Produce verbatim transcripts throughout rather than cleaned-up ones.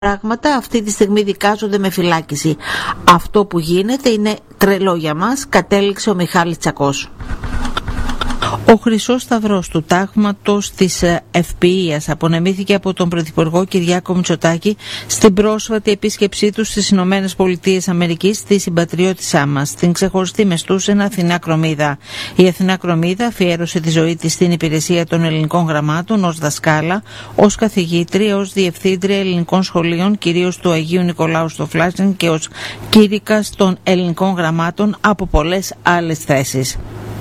πράγματα αυτή τη στιγμή δικάζονται με φυλάκιση. Αυτό που γίνεται είναι τρελό για μας, κατέληξε ο Μιχάλης Τσακός. Ο Χρυσός Σταυρός του τάγματος της Ευποιίας απονεμήθηκε από τον Πρωθυπουργό Κυριάκο Μητσοτάκη στην πρόσφατη επίσκεψή του στις Ηνωμένες Πολιτείες Αμερικής στη συμπατριώτησά μας, στην ξεχωριστή μεστούσαινα Αθηνά Κρομίδα. Η Αθηνά Κρομίδα αφιέρωσε τη ζωή της στην υπηρεσία των ελληνικών γραμμάτων ως δασκάλα, ως καθηγήτρια, ως διευθύντρια ελληνικών σχολείων, κυρίως του Αγίου Νικολάου στο Φλάσιν, και ως κήρυκας των ελληνικών γραμμάτων από πολλές άλλες θέσεις.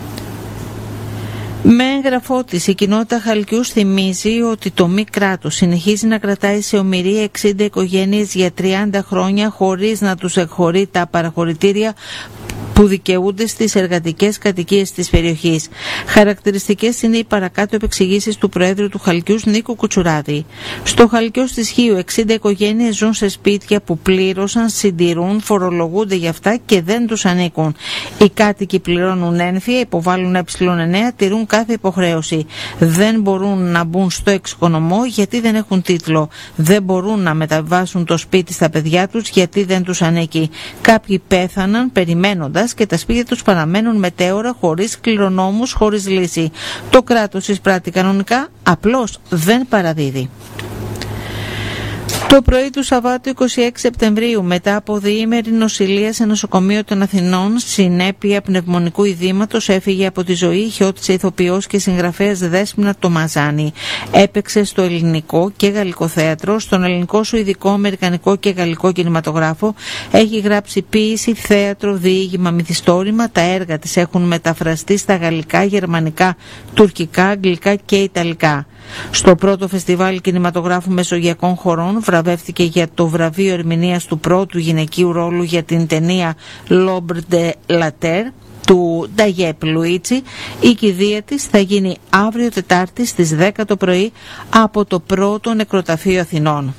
Με έγγραφό της, η κοινότητα Χαλκιούς θυμίζει ότι το μη κράτος συνεχίζει να κρατάει σε ομηρία εξήντα οικογένειες για τριάντα χρόνια χωρίς να τους εκχωρεί τα παραχωρητήρια που δικαιούνται στις εργατικές κατοικίες της περιοχής. Χαρακτηριστικές είναι οι παρακάτω επεξηγήσεις του Προέδρου του Χαλκιούς, Νίκου Κουτσουράδη. Στο Χαλκιός της Χίου, εξήντα οικογένειες ζουν σε σπίτια που πλήρωσαν, συντηρούν, φορολογούνται για αυτά και δεν τους ανήκουν. Οι κάτοικοι πληρώνουν ένφια, υποβάλλουν ε εννέα, τηρούν κάθε υποχρέωση. Δεν μπορούν να μπουν στο εξοικονομό γιατί δεν έχουν τίτλο. Δεν μπορούν να μεταβάσουν το σπίτι στα παιδιά τους γιατί δεν τους ανήκει. Κάποιοι πέθαναν περιμένοντας και τα σπίτια τους παραμένουν μετέωρα, χωρίς κληρονόμους, χωρίς λύση. Το κράτος εισπράττει κανονικά, απλώς δεν παραδίδει. Το πρωί του Σαββάτου εικοστή έκτη Σεπτεμβρίου, μετά από διήμερη νοσηλεία σε νοσοκομείο των Αθηνών, συνέπεια πνευμονικού ειδήματος, έφυγε από τη ζωή η χιώτισσα ηθοποιός και συγγραφέας Δέσποινα Τομαζάνη. Έπαιξε στο ελληνικό και γαλλικό θέατρο, στον ελληνικό, σουηδικό, αμερικανικό και γαλλικό κινηματογράφο. Έχει γράψει ποίηση, θέατρο, διήγημα, μυθιστόρημα. Τα έργα της έχουν μεταφραστεί στα γαλλικά, γερμανικά, τουρκικά, αγγλικά και ιταλικά. Στο πρώτο φεστιβάλ κινηματογράφου μεσογειακών χωρών βραβεύτηκε για το βραβείο ερμηνείας του πρώτου γυναικείου ρόλου για την ταινία L'Ombre de la Terre του Νταγιέ Πλουίτσι. Η κηδεία της θα γίνει αύριο Τετάρτη στις δέκα το πρωί από το πρώτο νεκροταφείο Αθηνών.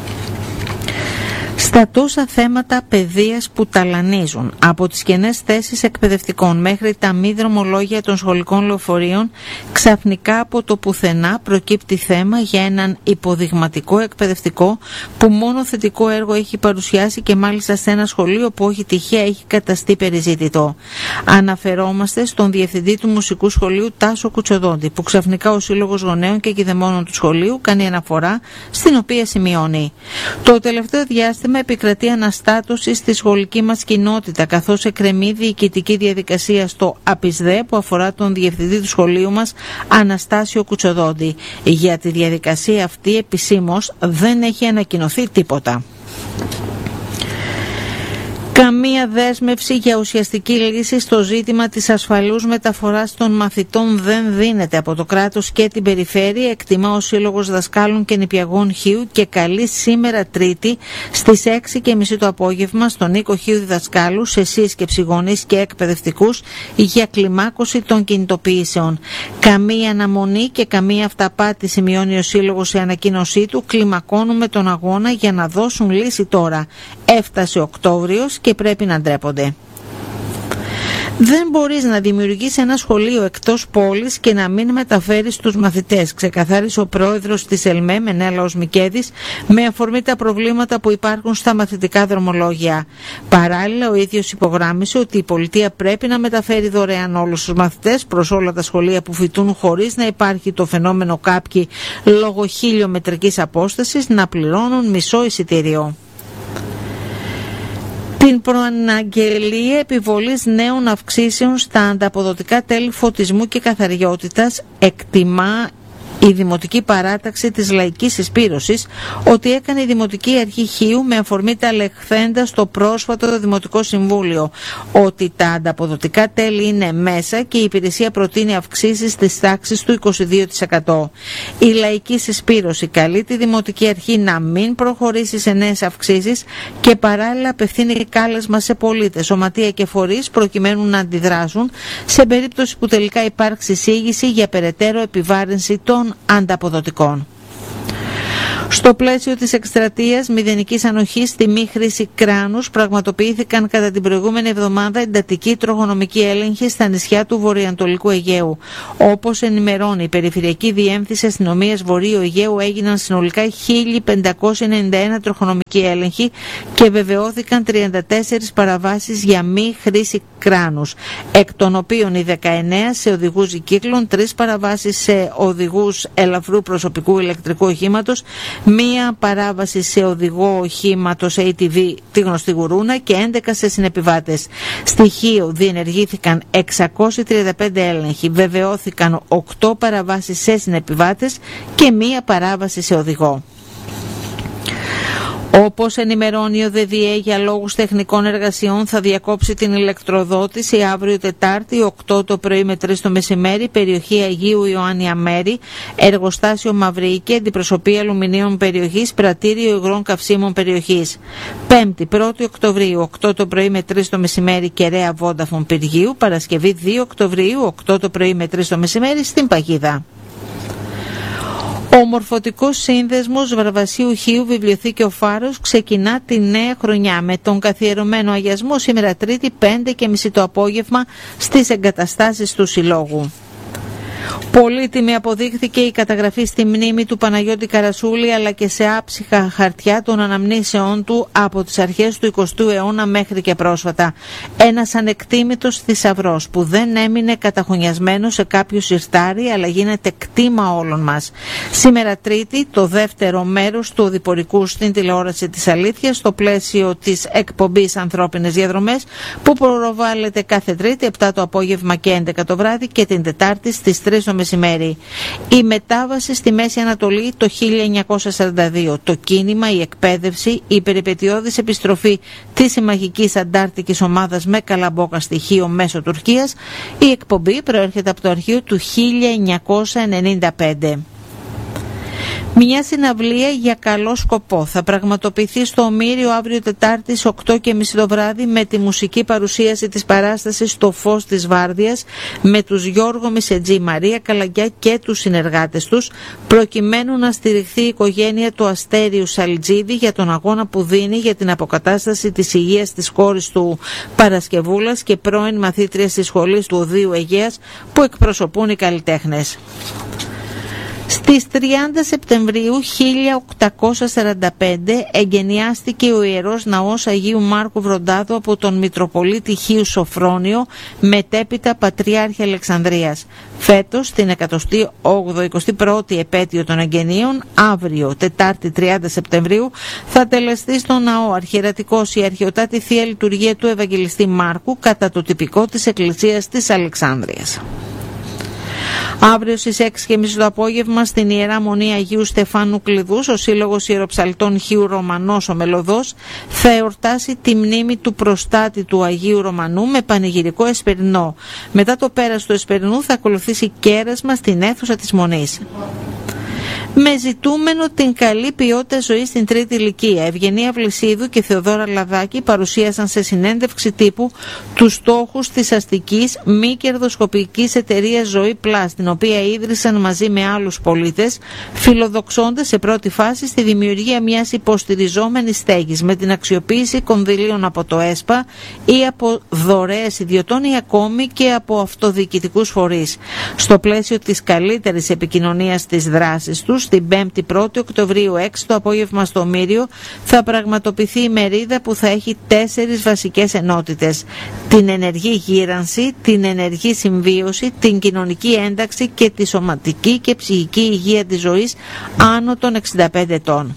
Στα τόσα θέματα παιδείας που ταλανίζουν, από τις κενές θέσεις εκπαιδευτικών μέχρι τα μη δρομολόγια των σχολικών λεωφορείων, ξαφνικά από το πουθενά προκύπτει θέμα για έναν υποδειγματικό εκπαιδευτικό που μόνο θετικό έργο έχει παρουσιάσει και μάλιστα σε ένα σχολείο που όχι τυχαία έχει καταστεί περιζήτητο. Αναφερόμαστε στον διευθυντή του Μουσικού Σχολείου Τάσο Κουτσοδόντη, που ξαφνικά ο Σύλλογος Γονέων και Κηδεμόνων του σχολείου κάνει αναφορά, στην οποία σημειώνει: το τελευταίο διάστημα επικρατεί αναστάτωση στη σχολική μας κοινότητα, καθώς εκκρεμεί διοικητική διαδικασία στο ΑΠΙΣΔΕ που αφορά τον διευθυντή του σχολείου μας, Αναστάσιο Κουτσοδόντη. Για τη διαδικασία αυτή επισήμως δεν έχει ανακοινωθεί τίποτα. Καμία δέσμευση για ουσιαστική λύση στο ζήτημα της ασφαλούς μεταφοράς των μαθητών δεν δίνεται από το κράτος και την περιφέρεια, εκτιμά ο Σύλλογος Δασκάλων και Νηπιαγών Χίου, και καλεί σήμερα Τρίτη στις έξι και μισή το απόγευμα στον οίκο Χίου Διδασκάλου σε σύσκεψη γονείς και εκπαιδευτικούς για κλιμάκωση των κινητοποιήσεων. Καμία αναμονή και καμία αυταπάτη, σημειώνει ο Σύλλογος σε ανακοίνωσή του. Κλιμακώνουμε τον αγώνα για να δώσουν λύση τώρα. Έφτασε Οκτώβριος και πρέπει να ντρέπονται. Δεν μπορείς να δημιουργείς ένα σχολείο εκτός πόλης και να μην μεταφέρεις τους μαθητές, ξεκαθάρισε ο πρόεδρος της ΕΛΜΕ, Μενέλαος Μικέδης, με αφορμή τα προβλήματα που υπάρχουν στα μαθητικά δρομολόγια. Παράλληλα, ο ίδιος υπογράμμισε ότι η πολιτεία πρέπει να μεταφέρει δωρεάν όλους τους μαθητές προς όλα τα σχολεία που φοιτούν, χωρίς να υπάρχει το φαινόμενο κάποιοι λόγω χιλιομετρικής απόστασης να πληρώνουν μισό εισιτήριο. Την προαναγγελία επιβολής νέων αυξήσεων στα ανταποδοτικά τέλη φωτισμού και καθαριότητας εκτιμά η Δημοτική Παράταξη της Λαϊκής Συσπήρωσης ότι έκανε η Δημοτική Αρχή Χίου με αφορμή τα λεχθέντα στο πρόσφατο Δημοτικό Συμβούλιο, ότι τα ανταποδοτικά τέλη είναι μέσα και η υπηρεσία προτείνει αυξήσεις της τάξης του είκοσι δύο τοις εκατό. Η Λαϊκή Συσπήρωση καλεί τη Δημοτική Αρχή να μην προχωρήσει σε νέες αυξήσεις και παράλληλα απευθύνει κάλεσμα σε πολίτες, σωματεία και φορείς προκειμένου να αντιδράσουν σε περίπτωση που τελικά υπάρξει εισήγηση για περαιτέρω επιβάρυνση των ανταποδοτικών. Στο πλαίσιο της εκστρατείας μηδενικής ανοχής στη μη χρήση κράνους, πραγματοποιήθηκαν κατά την προηγούμενη εβδομάδα εντατική τροχονομική έλεγχη στα νησιά του Βορειοανατολικού Αιγαίου. Όπως ενημερώνει η Περιφερειακή Διεύθυνση Αστυνομίας Βορείου Αιγαίου, έγιναν συνολικά χίλια πεντακόσια ενενήντα ένα τροχονομικοί έλεγχοι και βεβαιώθηκαν τριάντα τέσσερις παραβάσεις για μη χρήση κράνους, εκ των οποίων οι δεκαεννέα σε οδηγούς κύκλων, τρεις παραβάσεις σε οδηγούς ελαφρού προσωπικού ηλεκτρικού οχήματος, μία παράβαση σε οδηγό οχήματος έι τι βι, τη γνωστή γουρούνα, και έντεκα σε συνεπιβάτες. Στοιχείο: διενεργήθηκαν εξακόσιοι τριάντα πέντε έλεγχοι, βεβαιώθηκαν οκτώ παραβάσεις σε συνεπιβάτες και μία παράβαση σε οδηγό. Όπως ενημερώνει ο ΔΔΕ, για λόγους τεχνικών εργασιών θα διακόψει την ηλεκτροδότηση αύριο Τετάρτη οκτώ το πρωί με τρεις το μεσημέρι, περιοχή Αγίου Ιωάννη Μέρη, εργοστάσιο Μαυρίκη, αντιπροσωπεία αλουμινίων περιοχής, πρατήριο υγρών καυσίμων περιοχής. Πέμπτη πρώτη Οκτωβρίου οκτώ το πρωί με τρεις το μεσημέρι, Κεραία Βόνταφον Πυργίου. Παρασκευή δύο Οκτωβρίου οκτώ το πρωί με τρεις το μεσημέρι, στην Παγίδα. Ο Μορφωτικός Σύνδεσμος Βαρβασίου Χίου Βιβλιοθήκη Ο Φάρος ξεκινά τη νέα χρονιά με τον καθιερωμένο αγιασμό σήμερα Τρίτη πέντε και μισή το απόγευμα στις εγκαταστάσεις του Συλλόγου. Πολύτιμη αποδείχθηκε η καταγραφή στη μνήμη του Παναγιώτη Καρασούλη, αλλά και σε άψυχα χαρτιά των αναμνήσεών του από τις αρχές του εικοστού αιώνα μέχρι και πρόσφατα. Ένας ανεκτήμητος θησαυρός που δεν έμεινε καταχωνιασμένο σε κάποιο συρτάρι, αλλά γίνεται κτήμα όλων μας. Σήμερα Τρίτη, το δεύτερο μέρος του οδηπορικού στην τηλεόραση της Αλήθειας, στο πλαίσιο της εκπομπής Ανθρώπινες Διαδρομές, που προβάλλεται κάθε Τρίτη επτά το απόγευμα και έντεκα το βράδυ, και την Τετάρτη στις τρεις το μεσημέρι. Η μετάβαση στη Μέση Ανατολή το χίλια εννιακόσια σαράντα δύο, το κίνημα, η εκπαίδευση, η περιπετειώδης επιστροφή της συμμαχικής αντάρτικης ομάδας με Καλαμπόκα στοιχείο μέσω Τουρκίας. Η εκπομπή προέρχεται από το αρχείο του χίλια εννιακόσια ενενήντα πέντε. Μια συναυλία για καλό σκοπό θα πραγματοποιηθεί στο Ομήριο αύριο Τετάρτη οκτώ και μισή το βράδυ, με τη μουσική παρουσίαση της παράστασης «Στο φως της Βάρδιας» με τους Γιώργο Μισετζή, Μαρία Καλαγκιά και τους συνεργάτες τους, προκειμένου να στηριχθεί η οικογένεια του Αστέριου Σαλτζίδη για τον αγώνα που δίνει για την αποκατάσταση της υγείας της κόρης του Παρασκευούλας και πρώην μαθήτριας της σχολής του Οδείου Αιγαίας, που εκπροσωπούν οι καλλιτέχνες. Στις τριάντα Σεπτεμβρίου χίλια οκτακόσια σαράντα πέντε εγγενιάστηκε ο Ιερός Ναός Αγίου Μάρκου Βροντάδου από τον Μητροπολίτη Χίου Σοφρόνιο, μετέπειτα Πατριάρχη Αλεξανδρίας. Φέτος, την εκατοστή όγδοη εικοστή πρώτη επέτειο των εγγενείων, αύριο Τετάρτη τριάντα Σεπτεμβρίου, θα τελεστεί στο ναό αρχιερατικός η αρχαιοτάτη Θεία Λειτουργία του Ευαγγελιστή Μάρκου κατά το τυπικό της Εκκλησίας της Αλεξάνδρειας. Αύριο στις έξι και μισή το απόγευμα στην Ιερά Μονή Αγίου Στεφάνου Κλειδούς, ο Σύλλογος Ιεροψαλτών Χίου Ρωμανός ο Μελωδός θα εορτάσει τη μνήμη του προστάτη του Αγίου Ρωμανού με πανηγυρικό εσπερινό. Μετά το πέρας του εσπερινού θα ακολουθήσει κέρασμα στην αίθουσα της Μονής. Με ζητούμενο την καλή ποιότητα ζωής στην τρίτη ηλικία, Ευγενία Βλησίδου και Θεοδόρα Λαδάκη παρουσίασαν σε συνέντευξη τύπου τους στόχους της αστικής μη κερδοσκοπικής εταιρείας Ζωή Πλάς, την οποία ίδρυσαν μαζί με άλλους πολίτες, φιλοδοξώντας σε πρώτη φάση στη δημιουργία μιας υποστηριζόμενης στέγης με την αξιοποίηση κονδυλίων από το ΕΣΠΑ ή από δωρεές ιδιωτών ή ακόμη και από αυτοδιοικητικούς φορείς. Στο πλαίσιο της καλύτερης επικοινωνίας της δράσης τους, την πέμπτη πρώτη Οκτωβρίου έξι το απόγευμα στο Ομήριο θα πραγματοποιηθεί η μερίδα που θα έχει τέσσερις βασικές ενότητες: την ενεργή γύρανση, την ενεργή συμβίωση, την κοινωνική ένταξη και τη σωματική και ψυχική υγεία της ζωής άνω των εξήντα πέντε ετών.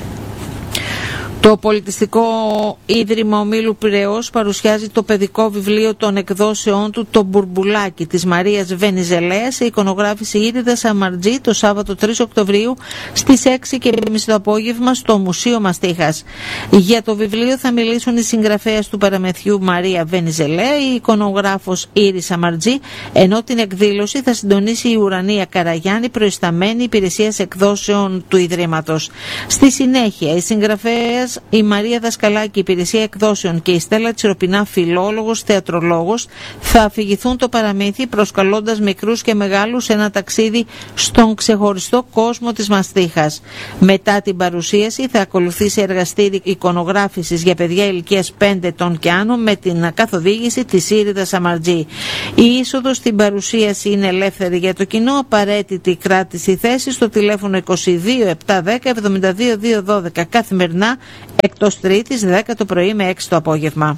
Το Πολιτιστικό Ίδρυμα Ομίλου Πειραιώς παρουσιάζει το παιδικό βιβλίο των εκδόσεών του «Το Μπουρμπουλάκι» της Μαρίας Βενιζελέας σε εικονογράφηση Ήριδα Σαμαρτζή το Σάββατο τρεις Οκτωβρίου στις έξι και μισή το απόγευμα στο Μουσείο Μαστίχας. Για το βιβλίο θα μιλήσουν οι συγγραφέας του παραμεθιού Μαρία Βενιζελέα, η εικονογράφος Ήρη Σαμαρτζή, ενώ την εκδήλωση θα συντονίσει η Ουρανία Καραγιάννη, προϊσταμένη υπηρεσίας εκδόσεων του Ιδρύματος. Στη συνέχεια, η συγγραφέας Αθήνας η Μαρία Δασκαλάκη, υπηρεσία εκδόσεων, και η Στέλλα Τσιροπινά, φιλόλογος, θεατρολόγος, θα αφηγηθούν το παραμύθι προσκαλώντας μικρούς και μεγάλους σε ένα ταξίδι στον ξεχωριστό κόσμο της μαστίχας. Μετά την παρουσίαση θα ακολουθήσει εργαστήρι εικονογράφησης για παιδιά ηλικίας πέντε ετών και άνω με την καθοδήγηση της Ήριδας Σαμαρτζή. Η είσοδος στην παρουσίαση είναι ελεύθερη για το κοινό, απαραίτητη κράτηση θέση στο τηλέφωνο είκοσι δύο επτακόσια δέκα εβδομήντα δύο διακόσια δώδεκα καθημερινά, εκτός Τρίτης δέκα το πρωί με έξι το απόγευμα.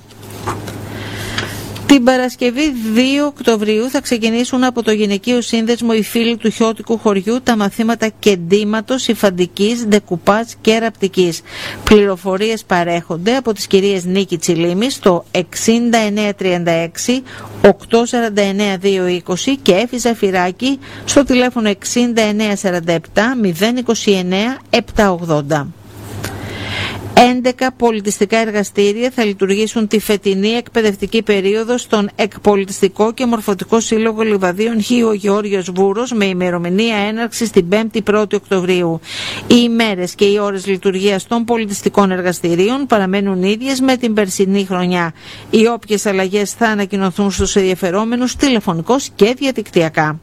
Την Παρασκευή δύο Οκτωβρίου θα ξεκινήσουν από το Γυναικείο Σύνδεσμο οι φίλοι του Χιώτικου χωριού τα μαθήματα κεντήματος, υφαντικής, ντεκουπάζ και ραπτικής. Πληροφορίες παρέχονται από τις κυρίες Νίκη Τσιλίμη στο εξήντα εννέα τριάντα έξι οκτακόσια σαράντα εννέα διακόσια είκοσι και Έφη Ζαφυράκη στο τηλέφωνο εξήντα εννέα σαράντα επτά μηδέν είκοσι εννέα επτακόσια ογδόντα. έντεκα πολιτιστικά εργαστήρια θα λειτουργήσουν τη φετινή εκπαιδευτική περίοδο στον Εκπολιτιστικό και Μορφωτικό Σύλλογο Λιβαδίων Χίου Γεώργιος Βούρος με ημερομηνία έναρξης την πέμπτη πρώτη Οκτωβρίου. Οι ημέρες και οι ώρες λειτουργίας των πολιτιστικών εργαστηρίων παραμένουν ίδιες με την περσινή χρονιά. Οι όποιες αλλαγές θα ανακοινωθούν στους ενδιαφερόμενους τηλεφωνικώς και διαδικτυακά.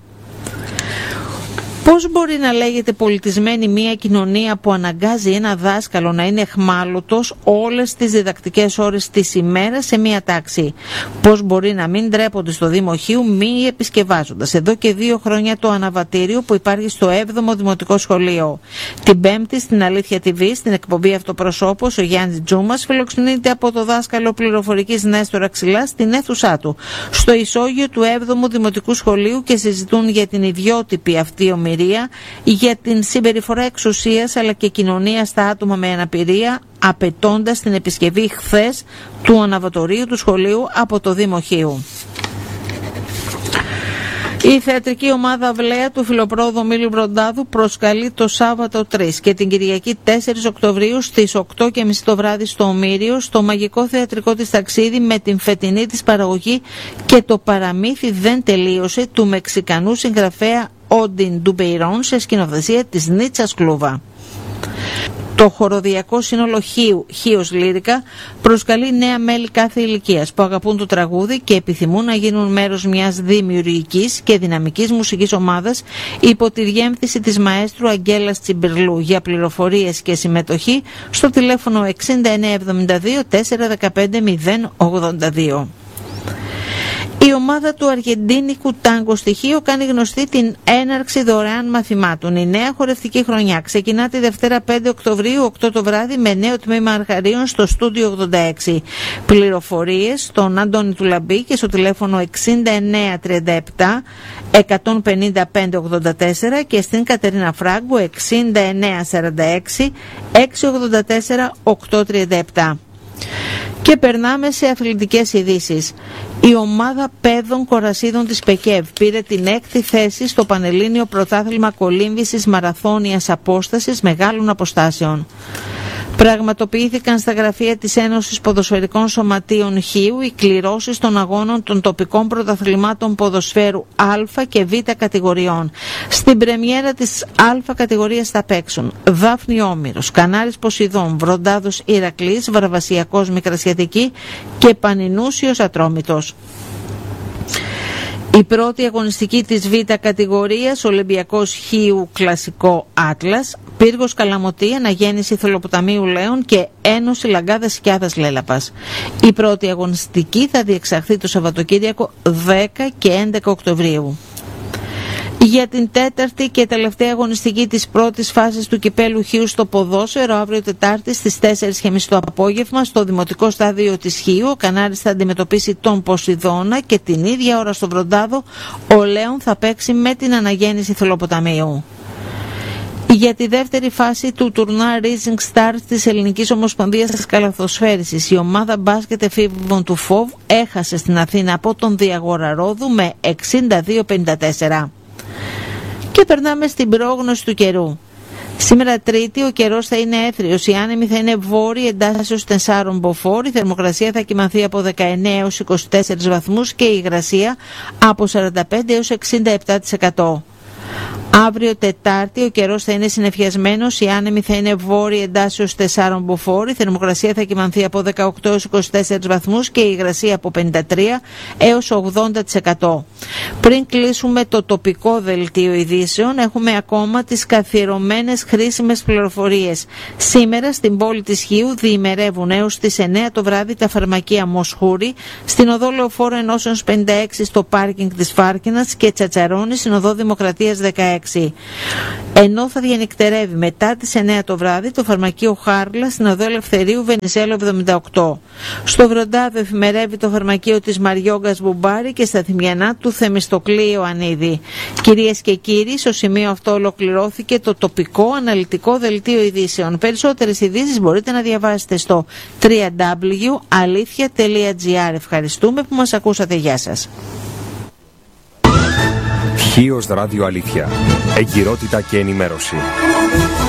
Πώς μπορεί να λέγεται πολιτισμένη μια κοινωνία που αναγκάζει ένα δάσκαλο να είναι εχμάλωτος όλες τις διδακτικές ώρες της ημέρας σε μια τάξη? Πώς μπορεί να μην ντρέπονται στο Δήμο Χίου μη επισκευάζοντας εδώ και δύο χρόνια το αναβατήριο που υπάρχει στο έβδομο Δημοτικό Σχολείο? Την Πέμπτη στην Αλήθεια τι βι, στην εκπομπή Αυτοπροσώπος, ο Γιάννης Τζούμας φιλοξενείται από το δάσκαλο πληροφορικής Νέστορα Ξυλά στην αίθουσά του, στο ισόγειο του έβδομου Δημοτικού Σχολείου, και συζητούν για την ιδιότυπη αυτή ομιλία, για την συμπεριφορά εξουσίας αλλά και κοινωνία στα άτομα με αναπηρία, απαιτώντας την επισκευή χθες του αναβατορίου του σχολείου από το Δήμο Χίου. Η θεατρική ομάδα Βλέα του Φιλοπρόοδου Μήλου Μπροντάδου προσκαλεί το Σάββατο τρεις και την Κυριακή τέσσερις Οκτωβρίου στις οκτώ και μισή το βράδυ στο Ομήριο στο μαγικό θεατρικό της ταξίδι με την φετινή της παραγωγή και το παραμύθι δεν τελείωσε του Μεξικανού συγγραφέα Όντιν Ντουμπεϊρόν σε σκηνοθεσία της Νίτσας Κλούβα. Το χοροδιακό σύνολο Χίου, Χίος Λύρικα, προσκαλεί νέα μέλη κάθε ηλικίας που αγαπούν το τραγούδι και επιθυμούν να γίνουν μέρος μιας δημιουργικής και δυναμικής μουσικής ομάδας υπό τη διεύθυνση της μαέστρου Αγγέλας Τσιμπερλού. Για πληροφορίες και συμμετοχή στο τηλέφωνο εξήντα εννέα εβδομήντα δύο τετρακόσια δεκαπέντε μηδέν ογδόντα δύο. Η ομάδα του Αργεντίνικου Τάγκο στοιχείο κάνει γνωστή την έναρξη δωρεάν μαθημάτων. Η νέα χορευτική χρονιά ξεκινά τη Δευτέρα πέντε Οκτωβρίου οκτώ το βράδυ με νέο τμήμα αρχαρίων στο στούντιο ογδόντα έξι. Πληροφορίες στον Αντώνη του Λαμπή και στο τηλέφωνο εξήντα εννέα τριάντα επτά εκατόν πενήντα πέντε ογδόντα τέσσερα και στην Κατερίνα Φράγκου εξήντα εννέα σαράντα έξι εξακόσια ογδόντα τέσσερα οκτακόσια τριάντα επτά. Και περνάμε σε αθλητικές ειδήσεις. Η ομάδα παιδών κορασίδων της ΠΕΚΕΒ πήρε την έκτη θέση στο Πανελλήνιο Πρωτάθλημα Κολύμβησης Μαραθώνιας Απόστασης Μεγάλων Αποστάσεων. Πραγματοποιήθηκαν στα γραφεία της Ένωσης Ποδοσφαιρικών Σωματείων Χίου οι κληρώσεις των αγώνων των τοπικών πρωταθλημάτων ποδοσφαίρου Α και Β κατηγοριών. Στην πρεμιέρα της Α κατηγορίας θα παίξουν Δάφνη Όμηρος, Κανάρης Ποσειδών, Βροντάδος Ηρακλής, Βαρβασιακός Μικρασιατική και Πανινούσιος Ατρόμητος. Η πρώτη αγωνιστική της Β κατηγορίας, Ολυμπιακός Χίου Κλασικό Άτλας, Πύργος Καλαμωτή, Αναγέννηση Θολοποταμίου Λέων και Ένωση Λαγκάδας Σκιάδας Λέλαπας. Η πρώτη αγωνιστική θα διεξαχθεί το Σαββατοκύριακο δέκα και έντεκα Οκτωβρίου. Για την τέταρτη και τελευταία αγωνιστική της πρώτης φάσης του Κυπέλου Χίου στο ποδόσφαιρο, αύριο Τετάρτη στις τέσσερις και μισή το απόγευμα στο Δημοτικό Στάδιο της Χίου, ο Κανάρης θα αντιμετωπίσει τον Ποσειδώνα και την ίδια ώρα στο Βροντάδο ο Λέων θα παίξει με την Αναγέννηση Θολοποταμίου. Για τη δεύτερη φάση του τουρνά Rising Stars της Ελληνικής Ομοσπονδίας της Καλαθοσφαίρισης, η ομάδα μπάσκετ εφήβων του ΦΟΒ έχασε στην Αθήνα από τον Διαγόρα Ρόδου με εξήντα δύο πενήντα τέσσερα. Και περνάμε στην πρόγνωση του καιρού. Σήμερα Τρίτη ο καιρός θα είναι έθριος, η άνεμη θα είναι βόρεια εντάσσεως τεσσάρων μποφόρ, η θερμοκρασία θα κυμανθεί από δεκαεννέα έως είκοσι τέσσερις βαθμούς και η υγρασία από σαράντα πέντε έως εξήντα επτά τοις εκατό. Αύριο Τετάρτη ο καιρός θα είναι συννεφιασμένος, η άνεμη θα είναι βόρεια εντάσσεως τεσσάρων μποφόρ, η θερμοκρασία θα κυμανθεί από δεκαοκτώ έως είκοσι τέσσερις βαθμούς και η υγρασία από πενήντα τρία έως ογδόντα τοις εκατό. Πριν κλείσουμε το τοπικό δελτίο ειδήσεων, έχουμε ακόμα τις καθιερωμένες χρήσιμες πληροφορίες. Σήμερα στην πόλη της Χίου διημερεύουν έως τις εννέα το βράδυ τα φαρμακεία Μοσχούρη, στην οδό Λεωφόρο Ενώσεως πενήντα έξι στο πάρκινγκ της Φάρκινας και Τσατσαρώνη στην οδό Δημοκρατίας δεκαέξι. Ενώ θα διανυκτερεύει μετά τις εννέα το βράδυ το φαρμακείο Χάρλα στην οδό Ελευθερίου Βενιζέλου εβδομήντα οκτώ. Στο Βροντάδο εφημερεύει το φαρμακείο της Μαριόγκας Μπουμπάρη και στα Θυμιανά του Θεμιστοκλή Ιωαννίδη. Κυρίες και κύριοι, στο σημείο αυτό ολοκληρώθηκε το τοπικό αναλυτικό δελτίο ειδήσεων. Περισσότερες ειδήσεις μπορείτε να διαβάσετε στο double-u double-u double-u τελεία αλήθεια τελεία τζι άρ. Ευχαριστούμε που μας ακούσατε. Γεια σας. Χίος Ράδιο Αλήθεια. Εγκυρότητα και ενημέρωση.